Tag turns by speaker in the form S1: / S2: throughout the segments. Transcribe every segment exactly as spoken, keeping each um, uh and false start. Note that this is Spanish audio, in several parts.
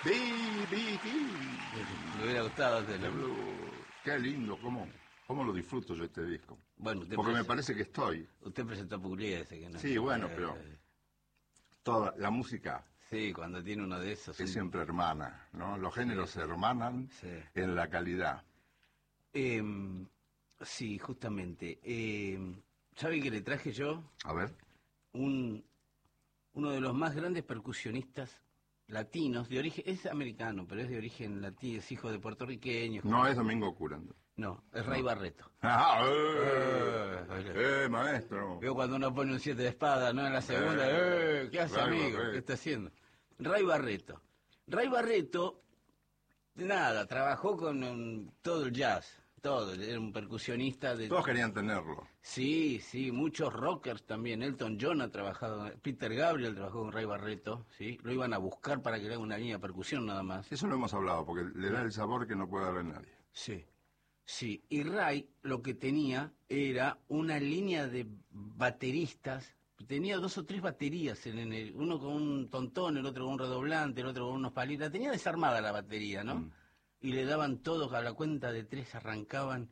S1: Pi, pi, pi.
S2: Me hubiera gustado hacerlo.
S1: Qué lindo, cómo, cómo lo disfruto yo este disco.
S2: Bueno, usted
S1: Porque me
S2: presen-
S1: parece que estoy.
S2: Usted presentó a Pugliese, que no.
S1: Sí, bueno,
S2: eh,
S1: pero toda la música
S2: Sí, cuando tiene uno de esos.
S1: es
S2: un-
S1: siempre hermana, ¿no? Los géneros
S2: Sí,
S1: se hermanan
S2: sí.
S1: en la calidad.
S2: Eh, sí, justamente. Eh, ¿Sabe qué le traje yo?
S1: A ver.
S2: Un, uno de los más grandes percusionistas latinos, de origen, es americano, pero es de origen latino, es hijo de puertorriqueños.
S1: No es Domingo Curando.
S2: No, es Ray Barreto.
S1: Ah, eh,
S2: Eh,
S1: eh, maestro.
S2: Veo cuando uno pone un siete de espada, ¿no? En la segunda,
S1: Eh,
S2: eh, ¿qué hace,
S1: Ray
S2: amigo?
S1: Barreto.
S2: ¿Qué está haciendo? Ray Barreto. Ray Barreto, nada, trabajó con um, todo el jazz, todo, era un percusionista de...
S1: Todos querían tenerlo.
S2: Sí, sí, muchos rockers también. Elton John ha trabajado, Peter Gabriel trabajó con Ray Barreto, ¿sí? Lo iban a buscar para que le haga una línea de percusión nada más.
S1: Eso lo hemos hablado, porque le da el sabor que no puede darle nadie.
S2: Sí, sí. Y Ray lo que tenía era una línea de bateristas. Tenía dos o tres baterías, en el, uno con un tontón, el otro con un redoblante, el otro con unos palitos. Tenía desarmada la batería, ¿no?
S1: Mm.
S2: Y le daban todos a la cuenta de tres, arrancaban.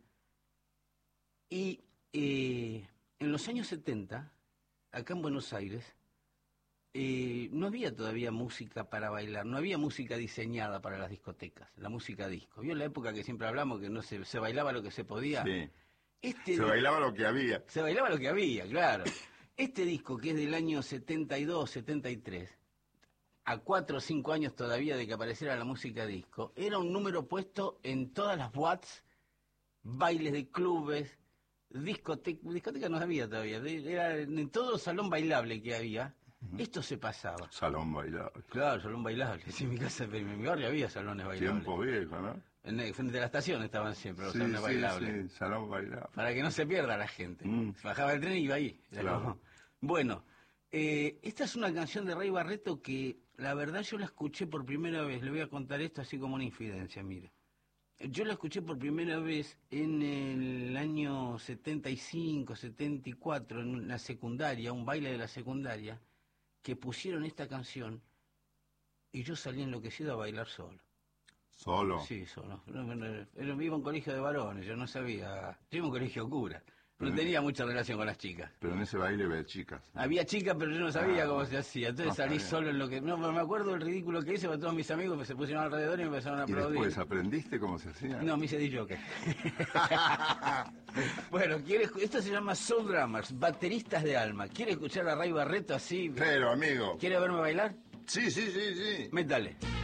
S2: Y eh, en los años setenta, acá en Buenos Aires, eh, no había todavía música para bailar, no había música diseñada para las discotecas, la música disco. ¿Vio la época que siempre hablamos que no se, se bailaba lo que se podía?
S1: Sí.
S2: Este
S1: Se bailaba lo que había.
S2: se bailaba lo que había, claro. Este disco, que es del año setenta y dos, setenta y tres, a cuatro o cinco años todavía de que apareciera la música disco, era un número puesto en todas las boates, bailes de clubes, discoteca, discoteca no había todavía, de- era en todo salón bailable que había, esto se pasaba.
S1: Salón bailable.
S2: Claro, salón bailable. Sí, en mi casa, en mi barrio había salones bailables.
S1: Tiempo viejo, ¿no?
S2: En el, frente a la estación estaban siempre los
S1: Sí,
S2: salones
S1: sí,
S2: bailables.
S1: sí, salón bailable.
S2: Para que no se pierda la gente.
S1: Mm.
S2: Se bajaba el tren y iba ahí. Era
S1: Claro.
S2: como- Bueno, eh, esta es una canción de Ray Barreto que la verdad yo la escuché por primera vez. Le voy a contar esto así como una infidencia, mire. Yo la escuché por primera vez en el año setenta y cinco, setenta y cuatro, en la secundaria, un baile de la secundaria, que pusieron esta canción y yo salí enloquecido a bailar solo.
S1: Solo.
S2: Sí, solo. No, no, no, era- iba a un colegio de varones, yo no sabía. Yo iba a un colegio cura. No
S1: Mm.
S2: tenía mucha relación con las chicas.
S1: Pero en ese baile ve chicas.
S2: Había chicas, pero yo no sabía
S1: Ah,
S2: cómo se hacía. Entonces
S1: no
S2: salí
S1: sabía.
S2: solo en lo que... No, pero me acuerdo del ridículo que hice, porque todos mis amigos se pusieron alrededor y me empezaron a
S1: ¿Y
S2: aplaudir.
S1: después aprendiste cómo se hacía?
S2: No, me hice de joker. Bueno, ¿quiere escu- esto se llama Soul Drummers, bateristas de alma. ¿Quiere escuchar a Ray Barreto así?
S1: Pero, amigo.
S2: ¿Quiere verme bailar?
S1: Sí, sí, sí, sí.
S2: Métale.